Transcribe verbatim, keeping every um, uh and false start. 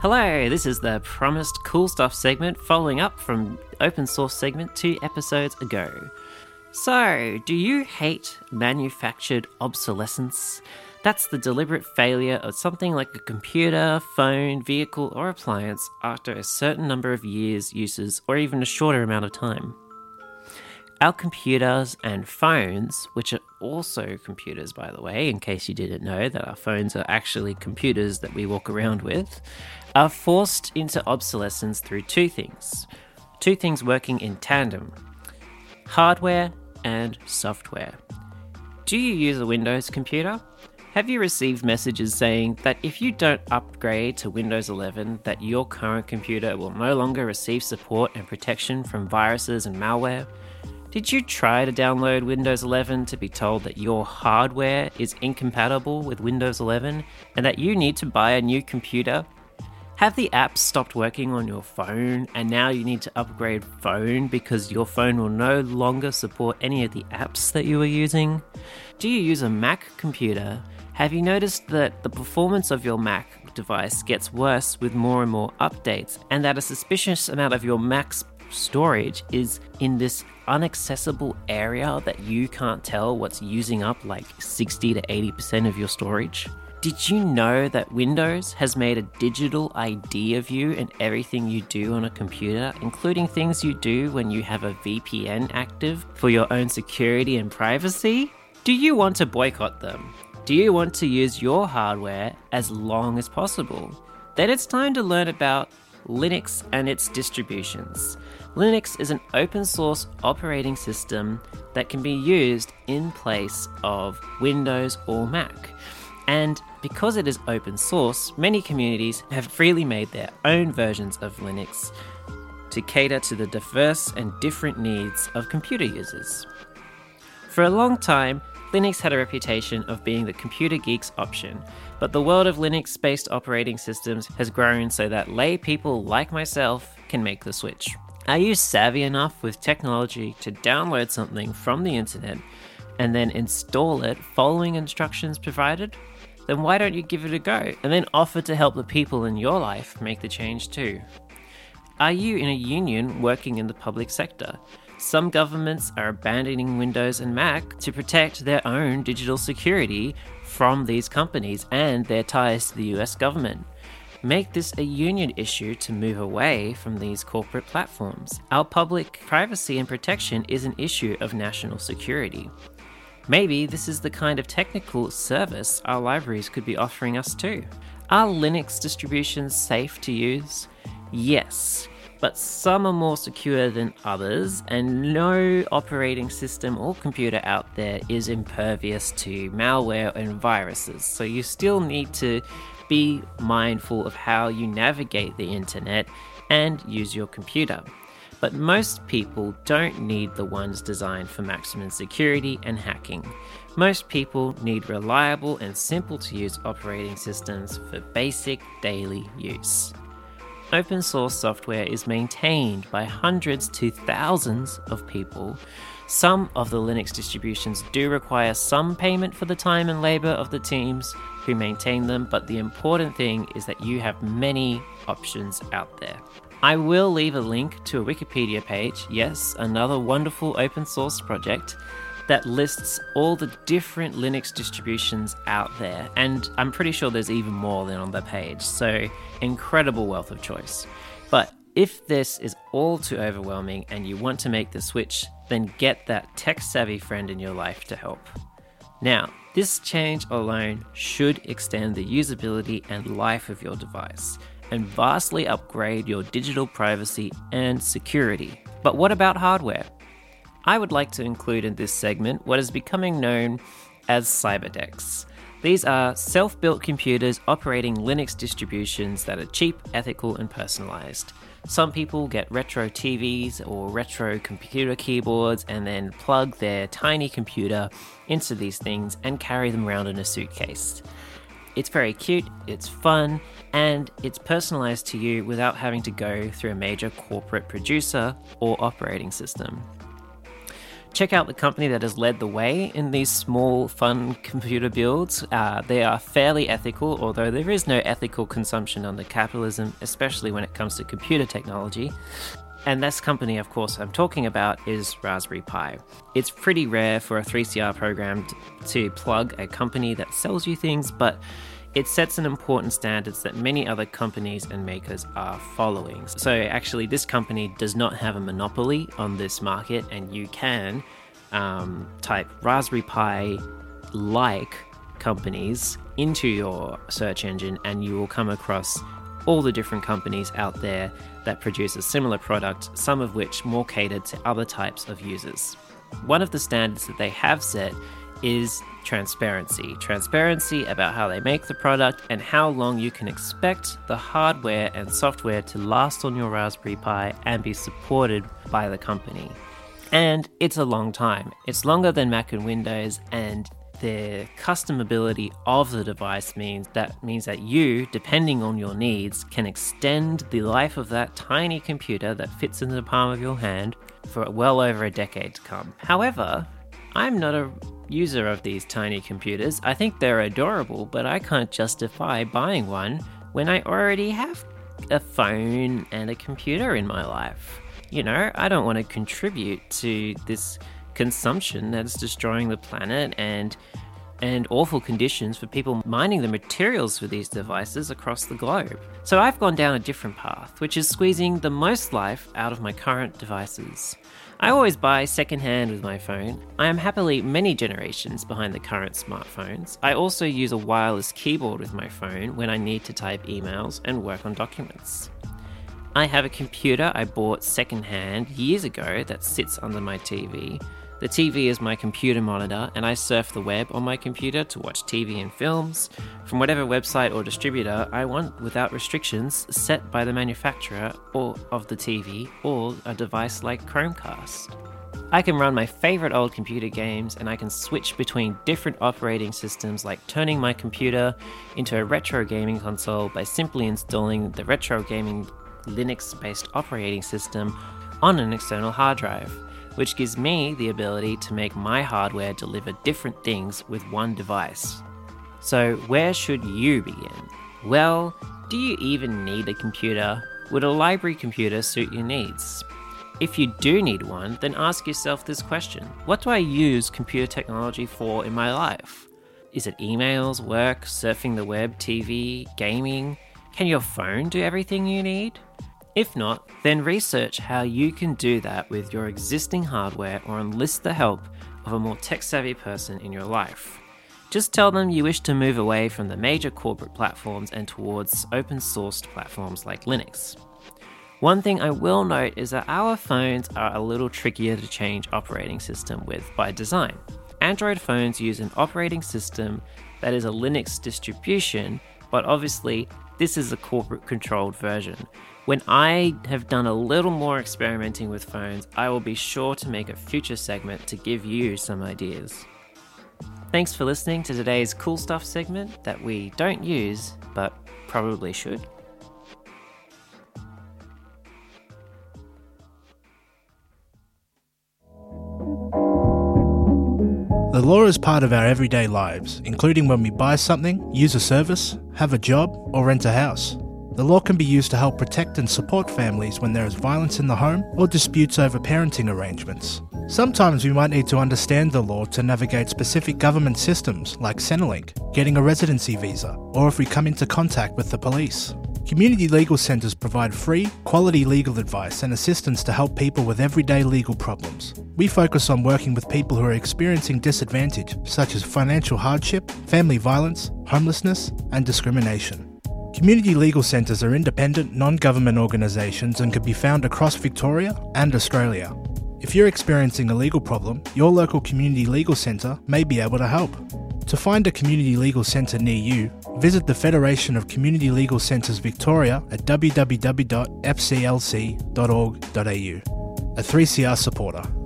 Hello, this is the promised cool stuff segment following up from open source segment two episodes ago. So, do you hate manufactured obsolescence? That's the deliberate failure of something like a computer, phone, vehicle, or appliance after a certain number of years, uses, or even a shorter amount of time. Our computers and phones, which are also computers, by the way, in case you didn't know that our phones are actually computers that we walk around with, are forced into obsolescence through two things. Two things working in tandem: hardware and software. Do you use a Windows computer? Have you received messages saying that if you don't upgrade to Windows eleven, that your current computer will no longer receive support and protection from viruses and malware? Did you try to download Windows eleven to be told that your hardware is incompatible with Windows eleven and that you need to buy a new computer? Have the apps stopped working on your phone and now you need to upgrade phone because your phone will no longer support any of the apps that you were using? Do you use a Mac computer? Have you noticed that the performance of your Mac device gets worse with more and more updates, and that a suspicious amount of your Mac's storage is in this inaccessible area that you can't tell what's using up like sixty to eighty percent of your storage? Did you know that Windows has made a digital I D of you and everything you do on a computer, including things you do when you have a V P N active for your own security and privacy? Do you want to boycott them? Do you want to use your hardware as long as possible? Then it's time to learn about Linux and its distributions. Linux is an open source operating system that can be used in place of Windows or Mac. And because it is open source, many communities have freely made their own versions of Linux to cater to the diverse and different needs of computer users. For a long time, Linux had a reputation of being the computer geek's option, but the world of Linux-based operating systems has grown so that lay people like myself can make the switch. Are you savvy enough with technology to download something from the internet and then install it following instructions provided? Then why don't you give it a go and then offer to help the people in your life make the change too? Are you in a union working in the public sector? Some governments are abandoning Windows and Mac to protect their own digital security from these companies and their ties to the U S government. Make this a union issue to move away from these corporate platforms. Our public privacy and protection is an issue of national security. Maybe this is the kind of technical service our libraries could be offering us too. Are Linux distributions safe to use? Yes, but some are more secure than others, and no operating system or computer out there is impervious to malware and viruses. So you still need to be mindful of how you navigate the internet and use your computer. But most people don't need the ones designed for maximum security and hacking. Most people need reliable and simple to use operating systems for basic daily use. Open source software is maintained by hundreds to thousands of people. Some of the Linux distributions do require some payment for the time and labor of the teams who maintain them, but the important thing is that you have many options out there. I will leave a link to a Wikipedia page, yes, another wonderful open source project that lists all the different Linux distributions out there, and I'm pretty sure there's even more than on the page, so incredible wealth of choice. But if this is all too overwhelming and you want to make the switch, then get that tech-savvy friend in your life to help. Now, this change alone should extend the usability and life of your device and vastly upgrade your digital privacy and security. But what about hardware? I would like to include in this segment what is becoming known as cyberdecks. These are self-built computers operating Linux distributions that are cheap, ethical, and personalized. Some people get retro T Vs or retro computer keyboards and then plug their tiny computer into these things and carry them around in a suitcase. It's very cute, it's fun, and it's personalized to you without having to go through a major corporate producer or operating system. Check out the company that has led the way in these small, fun computer builds. Uh, they are fairly ethical, although there is no ethical consumption under capitalism, especially when it comes to computer technology. And this company, of course, I'm talking about is Raspberry Pi. It's pretty rare for a three C R program to plug a company that sells you things, but it sets an important standards that many other companies and makers are following. So actually, this company does not have a monopoly on this market, and you can um, type Raspberry Pi-like companies into your search engine, and you will come across all the different companies out there that produce a similar product, some of which more catered to other types of users. One of the standards that they have set is transparency. Transparency about how they make the product and how long you can expect the hardware and software to last on your Raspberry Pi and be supported by the company. And it's a long time. It's longer than Mac and Windows, and the customability of the device means that means that you, depending on your needs, can extend the life of that tiny computer that fits in the palm of your hand for well over a decade to come. However, I'm not a user of these tiny computers. I think they're adorable, but I can't justify buying one when I already have a phone and a computer in my life. You know, I don't want to contribute to this consumption that's destroying the planet and and awful conditions for people mining the materials for these devices across the globe. So I've gone down a different path, which is squeezing the most life out of my current devices. I always buy secondhand with my phone. I am happily many generations behind the current smartphones. I also use a wireless keyboard with my phone when I need to type emails and work on documents. I have a computer I bought secondhand years ago that sits under my T V. The T V is my computer monitor, and I surf the web on my computer to watch T V and films from whatever website or distributor I want without restrictions set by the manufacturer or of the T V or a device like Chromecast. I can run my favorite old computer games, and I can switch between different operating systems, like turning my computer into a retro gaming console by simply installing the retro gaming Linux-based operating system on an external hard drive, which gives me the ability to make my hardware deliver different things with one device. So where should you begin? Well, do you even need a computer? Would a library computer suit your needs? If you do need one, then ask yourself this question: what do I use computer technology for in my life? Is it emails, work, surfing the web, T V, gaming? Can your phone do everything you need? If not, then research how you can do that with your existing hardware or enlist the help of a more tech-savvy person in your life. Just tell them you wish to move away from the major corporate platforms and towards open-sourced platforms like Linux. One thing I will note is that our phones are a little trickier to change operating system with by design. Android phones use an operating system that is a Linux distribution, but obviously this is a corporate-controlled version. When I have done a little more experimenting with phones, I will be sure to make a future segment to give you some ideas. Thanks for listening to today's Cool Stuff segment that we don't use, but probably should. The law is part of our everyday lives, including when we buy something, use a service, have a job, or rent a house. The law can be used to help protect and support families when there is violence in the home or disputes over parenting arrangements. Sometimes we might need to understand the law to navigate specific government systems like Centrelink, getting a residency visa, or if we come into contact with the police. Community legal centres provide free, quality legal advice and assistance to help people with everyday legal problems. We focus on working with people who are experiencing disadvantage, such as financial hardship, family violence, homelessness, and discrimination. Community legal centres are independent, non-government organisations and can be found across Victoria and Australia. If you're experiencing a legal problem, your local community legal centre may be able to help. To find a community legal centre near you, visit the Federation of Community Legal Centres Victoria at w w w dot f c l c dot org dot a u. A three C R supporter.